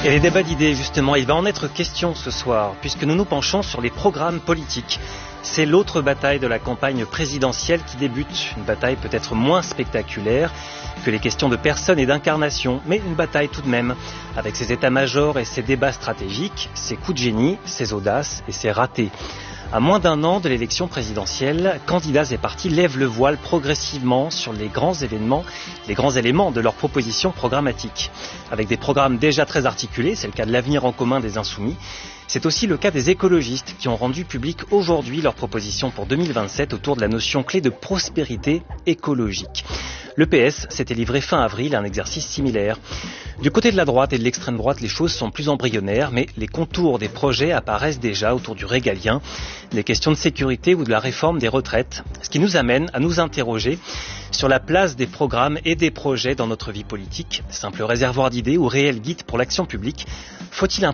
Et les débats d'idées, justement, il va en être question ce soir, puisque nous nous penchons sur les programmes politiques. C'est l'autre bataille de la campagne présidentielle qui débute. Une bataille peut-être moins spectaculaire que les questions de personnes et d'incarnation, mais une bataille tout de même, avec ses états-majors et ses débats stratégiques, ses coups de génie, ses audaces et ses ratés. À moins d'un an de l'élection présidentielle, candidats et partis lèvent le voile progressivement sur les grands événements, les grands éléments de leurs propositions programmatiques. Avec des programmes déjà très articulés, c'est le cas de l'Avenir en commun des Insoumis. C'est aussi le cas des écologistes qui ont rendu public aujourd'hui leurs propositions pour 2027 autour de la notion clé de prospérité écologique. Le PS s'était livré fin avril à un exercice similaire. Du côté de la droite et de l'extrême droite, les choses sont plus embryonnaires, mais les contours des projets apparaissent déjà autour du régalien, des questions de sécurité ou de la réforme des retraites, ce qui nous amène à nous interroger sur la place des programmes et des projets dans notre vie politique. Simple réservoir d'idées ou réel guide pour l'action publique, faut-il